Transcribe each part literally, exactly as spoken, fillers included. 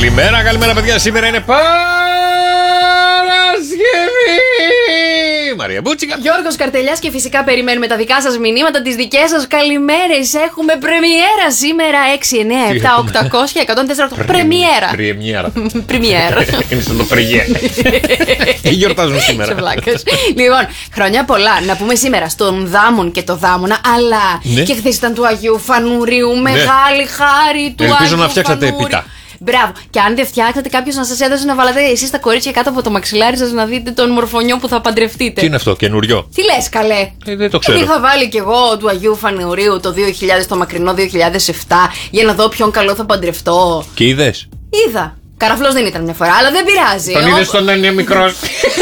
Καλημέρα, καλημέρα παιδιά. Σήμερα είναι Παρασκευή. Μαρία Μπούτσικα, Γιώργος Καρτελιάς και φυσικά περιμένουμε τα δικά σας μηνύματα, τις δικές σας καλημέρες. Έχουμε πρεμιέρα σήμερα. Έξι, εννέα, επτά, οκτακόσια, εκατόν τέσσερα, οκτώ. Πρεμιέρα. Πρεμιέρα. Πρεμιέρα. Είναι σαν το πρεγιέ. Τι γιορτάζουν σήμερα? Λοιπόν, χρόνια πολλά. Να πούμε σήμερα στον Δάμον και το Δάμονα, αλλά ναι. και χθες ήταν του Αγίου Φανουρίου. Μεγάλη χάρη του Αγίου. Ελπίζω να φτιάξατε έπειτα. Μπράβο. Και αν δεν φτιάξατε, κάποιος να σας έδωσε να βάλετε εσείς τα κορίτσια κάτω από το μαξιλάρι σας να δείτε τον μορφωνιό που θα παντρευτείτε. Τι είναι αυτό, καινούριο? Τι λες, καλέ? Ε, δεν το ξέρω. Γιατί είχα βάλει κι εγώ του Αγίου Φανεουρίου το δύο χιλιάδες, το μακρινό δύο χιλιάδες επτά, για να δω ποιον καλό θα παντρευτώ. Και είδες? Είδα. Καραφλός δεν ήταν μια φορά, αλλά δεν πειράζει. Τον είδες όταν είναι μικρός?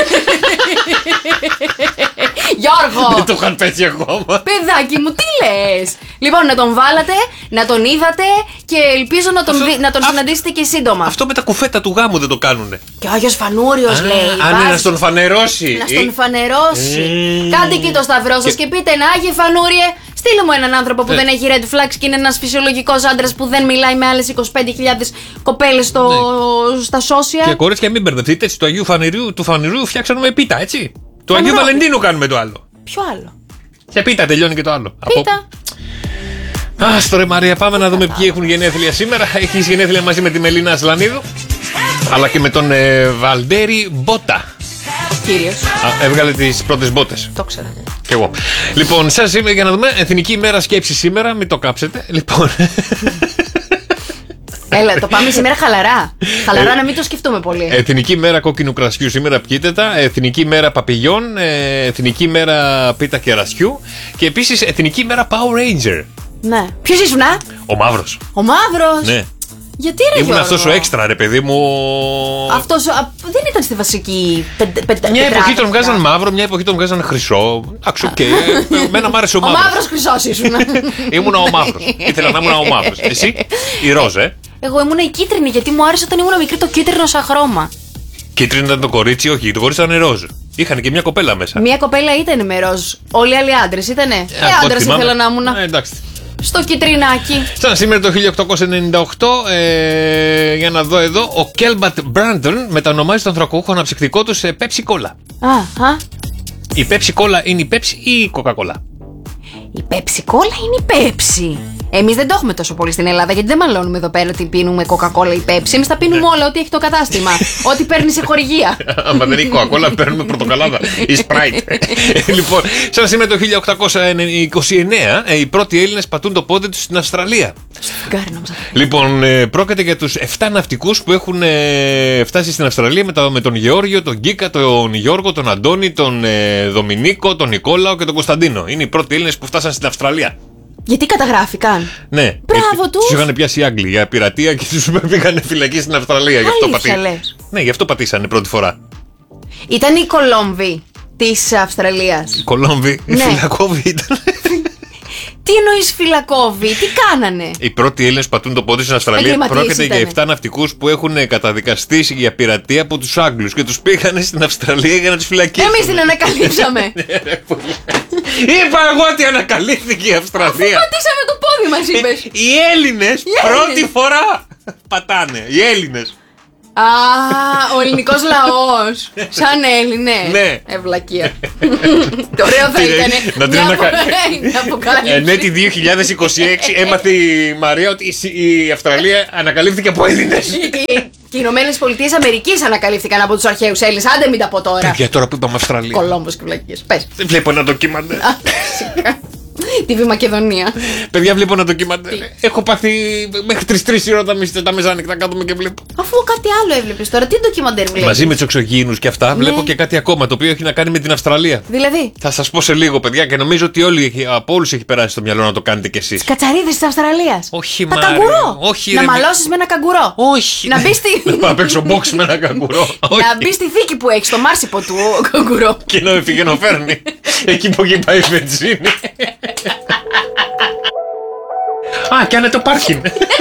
Γιώργο! Δεν το είχαν πέσει ακόμα. Παιδάκι μου, τι λες? Λοιπόν, να τον βάλατε, να τον είδατε και ελπίζω να τον, Αυτό... δι... να τον Α... συναντήσετε και σύντομα. Αυτό με τα κουφέτα του γάμου δεν το κάνουνε? Και ο Άγιος Φανούριος Α, λέει. Αν βάζει... είναι να τον φανερώσει. Να στον φανερώσει. Mm. Κάντε εκεί το σταυρό σας και... και πείτε ένα Άγιε Φανούριε, στείλε μου έναν άνθρωπο που ναι. δεν έχει red flags και είναι ένας φυσιολογικός άντρας που δεν μιλάει με άλλες είκοσι πέντε χιλιάδες κοπέλες στο... ναι. στα social. Και κορίτσια, μην μπερδευτείτε, έτσι, του Αγίου Φανηρίου, του Φανηρίου φτιάξαμε με πίτα, έτσι. Του Αγίου Βαλεντίνου κάνουμε το άλλο. Ποιο άλλο? Σε πίτα τελειώνει και το άλλο. Πίτα. Από... Άστο ρε Μαρία, πάμε να δούμε ποιοι έχουν γενέθλια σήμερα. Έχεις γενέθλια μαζί με τη Μελίνα Ασλανίδου, αλλά και με τον ε, Βαλντέρη Μπότα. Κύριος. Α, έβγαλε τις πρώτες μπότες. Το ξέρω. Κι εγώ. Λοιπόν, σας είμαι για να δούμε. Εθνική ημέρα σκέψη σήμερα, μην το κάψετε. Λοιπόν. Έλα, το πάμε σήμερα χαλαρά. Χαλαρά να μην το σκεφτούμε πολύ. Εθνική μέρα κόκκινου κρασιού σήμερα, πιείτε τα. Εθνική μέρα παπηγιών. Εθνική μέρα πίτα κερασιού. Και επίσης εθνική μέρα Power Ranger. Ναι. Ποιος ήσουνα? Ο Μαύρος. Ο Μαύρος. Ναι. Γιατί ρε Ήμουν αυτός ο έξτρα ρε παιδί μου. Αυτός α, δεν ήταν στη βασική πεντε, πεντε, Μια εποχή τον βγάζαν βγάζαν μαύρο, μια εποχή τον βγάζαν χρυσό. Εντάξει, οκ. Εμένα μ' άρεσε ο Ο Μαύρος. Μαύρος χρυσός ήσουν. Ήμουνα ο Μαύρος. Ήθελα να ήμουν ο Μαύρος. Εσύ, η ροζ, ε. Εγώ ήμουν η κίτρινη γιατί μου άρεσε όταν ήμουν μικρή το κίτρινο σαν χρώμα. Κίτρινο ήταν το κορίτσι, όχι, το κορίτσι ήταν ροζ. Είχαν και μια κοπέλα μέσα. Μια κοπέλα ήταν με ροζ. Όλοι οι άλλοι άντρες ήτανε. Ε, άντρας ήθελα να ήμουν. Ε, εντάξει. Στο κιτρινάκι. Σαν σήμερα το χίλια οκτακόσια ενενήντα οκτώ, ε, για να δω εδώ, ο Κέλμπατ Μπράντον μετανομάζει τον ανθρακούχο αναψυκτικό του σε Pepsi Cola. Α, α. Η Pepsi Cola είναι η Pepsi ή η Coca-Cola? Η Pepsi Cola είναι η Pepsi. Εμείς δεν το έχουμε τόσο πολύ στην Ελλάδα γιατί δεν μαλώνουμε εδώ πέρα ότι πίνουμε Coca-Cola ή Pepsi. Εμείς τα πίνουμε όλα, ό,τι έχει το κατάστημα. Ό,τι παίρνει σε χορηγία. Άμα δεν έχει Coca-Cola, παίρνουμε πορτοκαλάδα ή Sprite. Λοιπόν, σαν σήμερα το χίλια οκτακόσια είκοσι εννέα, οι πρώτοι Έλληνες πατούν το πόδι τους στην Αυστραλία. Λοιπόν, πρόκειται για τους εφτά ναυτικούς που έχουν φτάσει στην Αυστραλία με τον Γεώργιο, τον Γκίκα, τον Γιώργο, τον Αντώνη, τον Δομινίκο, τον Νικόλαο και τον Κωνσταντίνο. Είναι οι πρώτοι Έλληνες που φτάσαν στην Αυστραλία. Γιατί καταγράφηκαν. Ναι. Μπράβο τους. Τους είχαν πιάσει οι Άγγλοι για πειρατεία και τους πήγανε φυλακή στην Αυστραλία. Γι' αυτό, πατή... ναι, γι' αυτό πατήσανε πρώτη φορά. Ήταν οι Κολόμβοι της Αυστραλίας. Οι Κολόμβοι, οι ναι. φυλακόβοι ήταν. Τι εννοείς φυλακόβοι, τι κάνανε? Οι πρώτοι Έλληνες πατούν το πόδι στην Αυστραλία. Πρόκειται για εφτά ναυτικούς που έχουν καταδικαστεί για πειρατεία από τους Άγγλους και τους πήγανε στην Αυστραλία για να τους φυλακίσουν. Εμείς την ανακαλύψαμε. Είπα εγώ ότι ανακαλύφθηκε η Αυστραλία. Αφού πατήσαμε το πόδι μας, είπες. Οι Έλληνες πρώτη φορά πατάνε. Οι Έλληνες. Α, ο ελληνικός λαός. Σαν Έλληνες. Ναι. Ευλακία. Το ωραίο θα ήταν μια αποκάλυψη. Εν έτη δύο χιλιάδες είκοσι έξι έμαθε η Μαρία ότι η Αυστραλία ανακαλύφθηκε από Έλληνες. Και οι Ηνωμένες Πολιτείες Αμερικής ανακαλύφθηκαν από τους αρχαίους Έλληνες. Άντε μην τα πω τώρα. Παιδιά, τώρα που είπαμε Αυστραλία. Κολόμπος και βλακίες. Πες. Δεν βλέπω ένα ντοκιμαντέρ. Τη Β' Μακεδονία. Παιδιά, βλέπω ένα ντοκιμαντέρ. Έχω πάθει μέχρι τις τρεις η ώρα τα μεσάνυχτα κάτω και βλέπω. Αφού κάτι άλλο έβλεπες τώρα, τι ντοκιμαντέρ βλέπεις? Μαζί με τους εξωγήινους και αυτά, βλέπω ναι. και κάτι ακόμα το οποίο έχει να κάνει με την Αυστραλία. Δηλαδή. Θα σας πω σε λίγο, παιδιά, και νομίζω ότι όλοι, από όλους έχει περάσει στο μυαλό να το κάνετε κι εσείς. Κατσαρίδες της Αυστραλίας. Όχι, τα Μάρια. καγκουρό. Όχι, να ρε, μαλώσεις με ένα καγκουρό. Όχι. Να μπει στη. Να παίξω box με ένα καγκουρό. Να μπει στη θήκη που έχει, στο μάρσιπο του καγκουρό. Και να με φέρνει. Εκεί που έχει πάει η βενζίνη. Α, και αν είναι το πάρκινγκ.